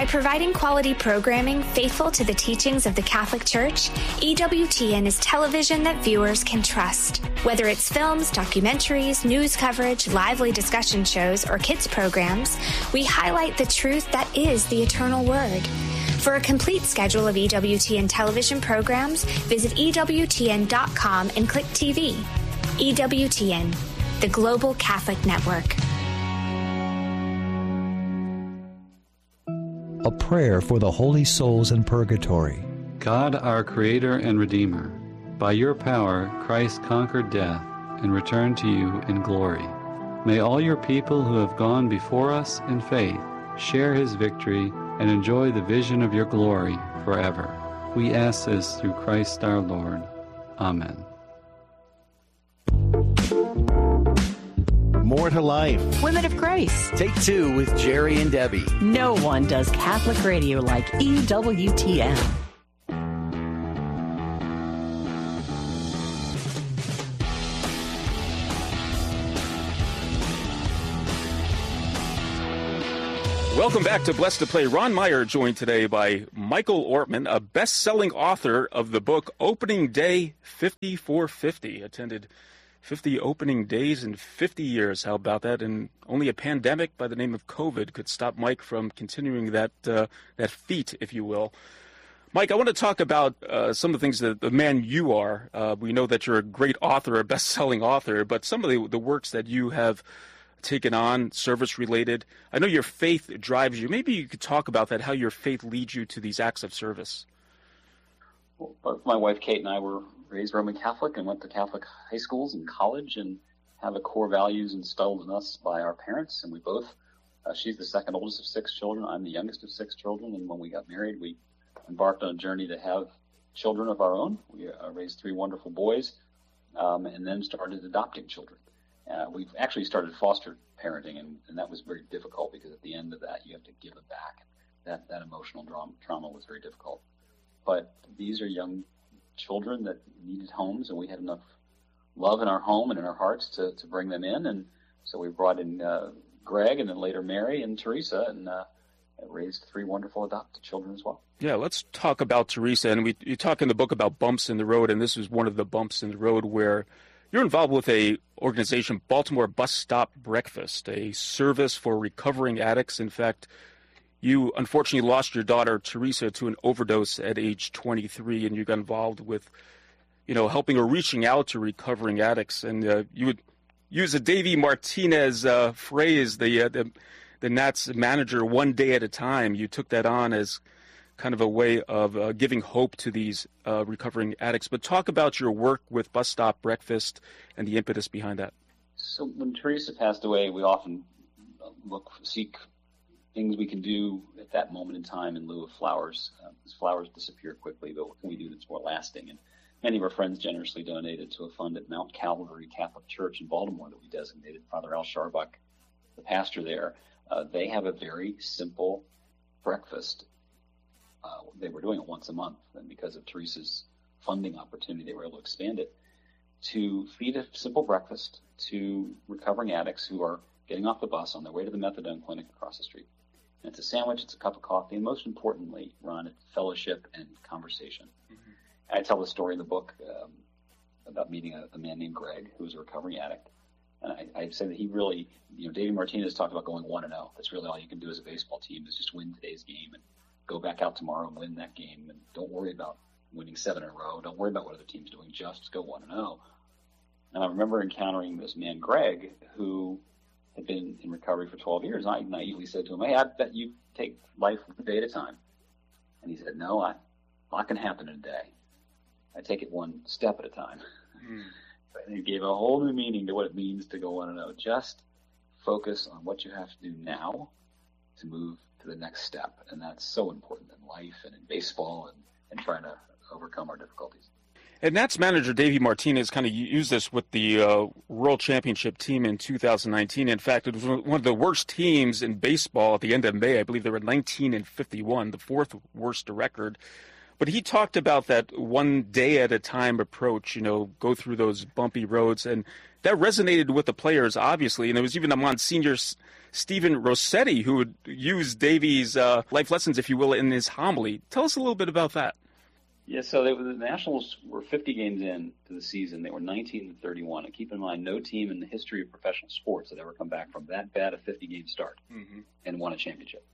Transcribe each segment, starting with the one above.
By providing quality programming faithful to the teachings of the Catholic Church, EWTN is television that viewers can trust. Whether it's films, documentaries, news coverage, lively discussion shows, or kids programs, we highlight the truth that is the eternal Word. For a complete schedule of EWTN television programs, visit EWTN.com and click TV. EWTN, the Global Catholic Network. A prayer for the holy souls in purgatory. God, our Creator and Redeemer, by your power Christ conquered death and returned to you in glory. May all your people who have gone before us in faith share his victory and enjoy the vision of your glory forever. We ask this through Christ our Lord. Amen. More to Life. Women of Grace. Take 2 with Jerry and Debbie. No one does Catholic radio like EWTN. Welcome back to Blessed to Play. Ron Meyer joined today by Michael Ortman, a best-selling author of the book Opening Day 5450. Attended 50 opening days in 50 years. How about that? And only a pandemic by the name of COVID could stop Mike from continuing that feat, if you will. Mike, I want to talk about some of the things that the man you are. We know that you're a great author, a best-selling author, but some of the works that you have taken on, service-related. I know your faith drives you. Maybe you could talk about that, how your faith leads you to these acts of service. Well, both my wife Kate and I were raised Roman Catholic and went to Catholic high schools and college and have the core values instilled in us by our parents. And we both, she's the second oldest of 6 children. I'm the youngest of 6 children. And when we got married, we embarked on a journey to have children of our own. We raised 3 wonderful boys and then started adopting children. We've actually started foster parenting, and that was very difficult because at the end of that, you have to give it back. That emotional trauma was very difficult. But these are young children that needed homes, and we had enough love in our home and in our hearts to bring them in. And so we brought in Greg and then later Mary and Teresa and raised 3 wonderful adopted children as well. Yeah, let's talk about Teresa. And you talk in the book about bumps in the road, and this was one of the bumps in the road where you're involved with a organization, Baltimore Bus Stop Breakfast, a service for recovering addicts. In fact, you unfortunately lost your daughter, Teresa, to an overdose at age 23, and you got involved with, helping or reaching out to recovering addicts. And you would use a Davey Martinez phrase, the Nats manager, one day at a time. You took that on as kind of a way of giving hope to these recovering addicts. But talk about your work with Bus Stop Breakfast and the impetus behind that. So when Teresa passed away, we often seek things we can do at that moment in time in lieu of flowers. Because flowers disappear quickly, but what can we do that's more lasting? And many of our friends generously donated to a fund at Mount Calvary Catholic Church in Baltimore that we designated. Father Al Sharbuck, the pastor there, they have a very simple breakfast. They were doing it once a month, and because of Teresa's funding opportunity, they were able to expand it to feed a simple breakfast to recovering addicts who are getting off the bus on their way to the methadone clinic across the street. And it's a sandwich, it's a cup of coffee, and most importantly, Ron, it's fellowship and conversation. Mm-hmm. I tell the story in the book about meeting a man named Greg, who was a recovering addict. And I say that he really, David Martinez talked about going 1-0. That's really all you can do as a baseball team is just win today's game and go back out tomorrow and win that game. And don't worry about winning 7 in a row. Don't worry about what other team's doing. Just go 1-0. And I remember encountering this man, Greg, who had been in recovery for 12 years. And I naively said to him, hey, I bet you take life one day at a time. And he said, no, a lot can happen in a day. I take it one step at a time. And he gave a whole new meaning to what it means to go 1-0. Just focus on what you have to do now to move to the next step. And that's so important in life and in baseball and trying to overcome our difficulties. And Nats manager Davey Martinez kind of used this with the World Championship team in 2019. In fact, it was one of the worst teams in baseball at the end of May. I believe they were 19-51, the 4th worst record. But he talked about that one day at a time approach, go through those bumpy roads. And that resonated with the players, obviously. And it was even a Monsignor Stephen Rossetti, who would use Davy's life lessons, if you will, in his homily. Tell us a little bit about that. Yeah, so the Nationals were 50 games in to the season. They were 19-31. And keep in mind, no team in the history of professional sports had ever come back from that bad a 50-game start and won a championship.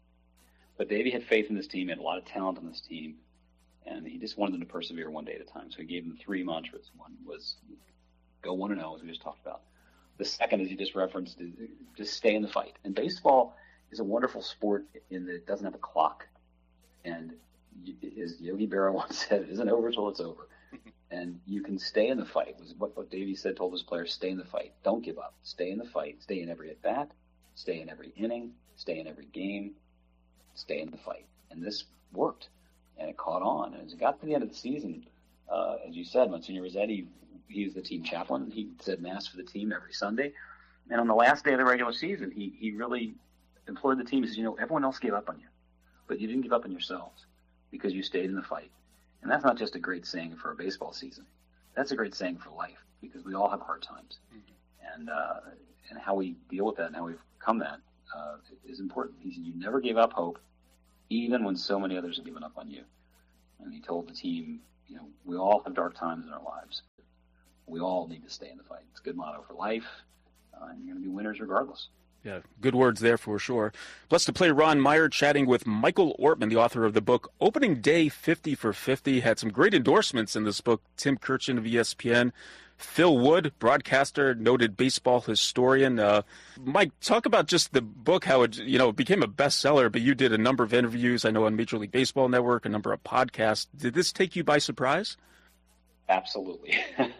But Davy had faith in this team, had a lot of talent on this team, and he just wanted them to persevere one day at a time. So he gave them 3 mantras. One was go 1-0, as we just talked about. The second, as you just referenced, is just stay in the fight. And baseball is a wonderful sport in that it doesn't have a clock. And as Yogi Berra once said, it isn't over till it's over. And you can stay in the fight. Was what Davey said, told his players, stay in the fight. Don't give up. Stay in the fight. Stay in every at-bat. Stay in every inning. Stay in every game. Stay in the fight. And this worked. And it caught on. And as it got to the end of the season, as you said, Monsignor Rossetti, he was the team chaplain. He said Mass for the team every Sunday. And on the last day of the regular season, he really implored the team. He said, everyone else gave up on you, but you didn't give up on yourselves because you stayed in the fight. And that's not just a great saying for a baseball season. That's a great saying for life, because we all have hard times. And how we deal with that and how we overcome that is important. He said, you never gave up hope, even when so many others have given up on you. And he told the team, we all have dark times in our lives. We all need to stay in the fight. It's a good motto for life, and you're going to be winners regardless. Yeah, good words there for sure. Blessed to play Ron Meyer chatting with Michael Ortman, the author of the book Opening Day 50 for 50. Had some great endorsements in this book. Tim Kirchin of ESPN, Phil Wood, broadcaster, noted baseball historian. Mike, talk about just the book, how it became a bestseller, but you did a number of interviews, I know, on Major League Baseball Network, a number of podcasts. Did this take you by surprise? Absolutely.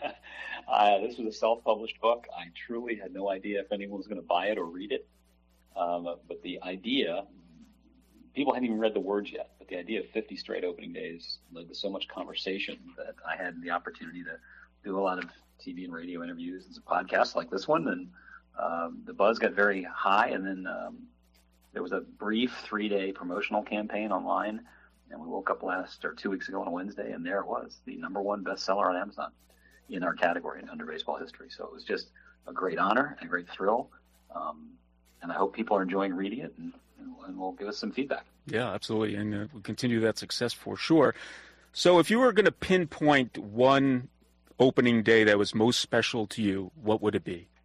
This was a self-published book. I truly had no idea if anyone was going to buy it or read it. But the idea, people hadn't even read the words yet, but the idea of 50 straight opening days led to so much conversation that I had the opportunity to do a lot of TV and radio interviews and some podcasts like this one. And the buzz got very high. And then there was a brief 3-day promotional campaign online. And we woke up 2 weeks ago on a Wednesday, and there it was, the #1 bestseller on Amazon in our category in Under Baseball History. So it was just a great honor and a great thrill. And I hope people are enjoying reading it and will give us some feedback. Yeah, absolutely. And we'll continue that success for sure. So if you were going to pinpoint one opening day that was most special to you, what would it be?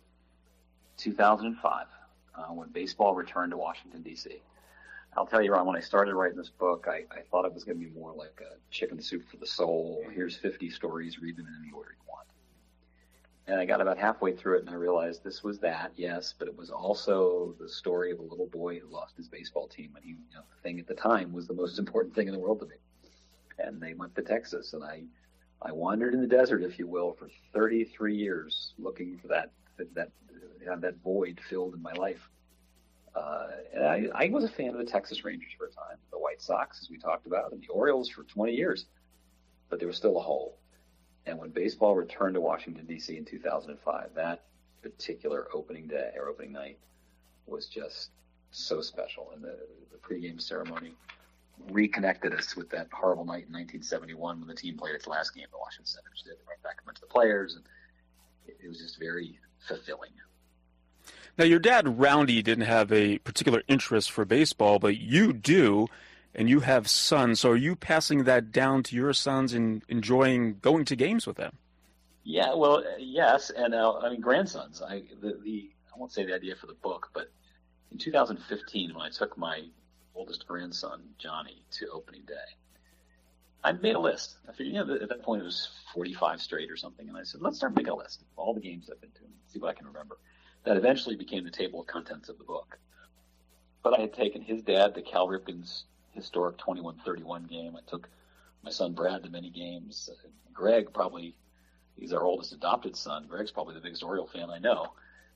2005, when baseball returned to Washington, D.C. I'll tell you, Ron, when I started writing this book, I thought it was going to be more like a chicken soup for the soul. Here's 50 stories, read them in any order you want. And I got about halfway through it, and I realized this was that, yes, but it was also the story of a little boy who lost his baseball team. And the thing at the time was the most important thing in the world to me. And they went to Texas, and I wandered in the desert, if you will, for 33 years looking for that void filled in my life. And I was a fan of the Texas Rangers for a time, the White Sox, as we talked about, and the Orioles for 20 years. But there was still a hole. And when baseball returned to Washington, D.C. in 2005, that particular opening day or opening night was just so special. And the pregame ceremony reconnected us with that horrible night in 1971 when the team played its last game. The Washington Senators did. They went back up to the players, and it was just very fulfilling. Now, your dad, Roundy, didn't have a particular interest for baseball, but you do, and you have sons. So are you passing that down to your sons and enjoying going to games with them? Yeah, well, yes, and grandsons. I won't say the idea for the book, but in 2015, when I took my oldest grandson, Johnny, to opening day, I made a list. I figured, at that point it was 45 straight or something, and I said, let's start making a list of all the games I've been to and see what I can remember. That eventually became the table of contents of the book. But I had taken his dad to Cal Ripken's historic 21-31 game. I took my son Brad to many games. Greg, probably, he's our oldest adopted son. Greg's probably the biggest Oriole fan I know.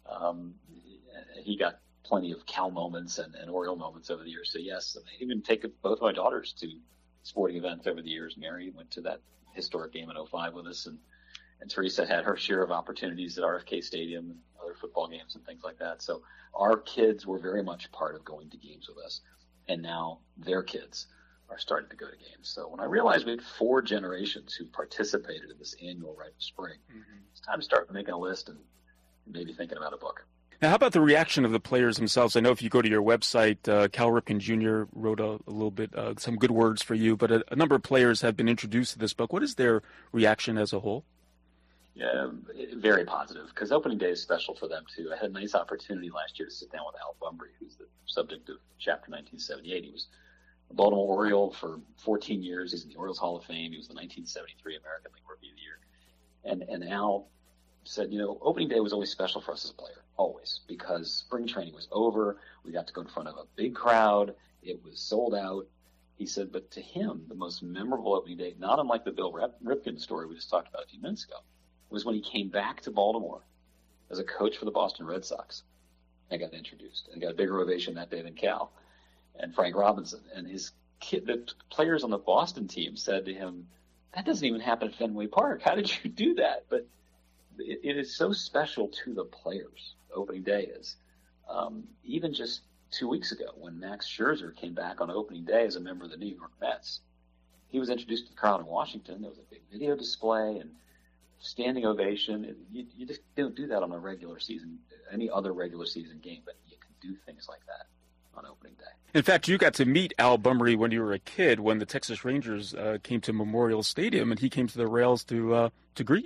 He got plenty of Cal moments and Oriole moments over the years. So yes, I even taken both of my daughters to sporting events over the years. Mary went to that historic game in 2005 with us, and Teresa had her share of opportunities at RFK Stadium and other football games and things like that. So our kids were very much part of going to games with us, and now their kids are starting to go to games. So when I realized we had 4 generations who participated in this annual Rite of Spring, It's time to start making a list and maybe thinking about a book. Now, how about the reaction of the players themselves? I know if you go to your website, Cal Ripken Jr. wrote a little bit, some good words for you, but a number of players have been introduced to this book. What is their reaction as a whole? Yeah, very positive, because opening day is special for them, too. I had a nice opportunity last year to sit down with Al Bumbry, who's the subject of Chapter 1978. He was a Baltimore Oriole for 14 years. He's in the Orioles Hall of Fame. He was the 1973 American League Rookie of the Year. And Al said, opening day was always special for us as a player, always, because spring training was over. We got to go in front of a big crowd. It was sold out. He said, but to him, the most memorable opening day, not unlike the Bill Ripken story we just talked about a few minutes ago, was when he came back to Baltimore as a coach for the Boston Red Sox and got introduced and got a bigger ovation that day than Cal and Frank Robinson. And the players on the Boston team said to him, that doesn't even happen at Fenway Park. How did you do that? But it is so special to the players, opening day is. Even just 2 weeks ago, when Max Scherzer came back on opening day as a member of the New York Mets, he was introduced to the crowd in Washington. There was a big video display and standing ovation. You just don't do that on a regular season, any other regular season game, but you can do things like that on opening day. In fact, you got to meet Al Bumbry when you were a kid, when the Texas Rangers came to Memorial Stadium, and he came to the rails to greet you.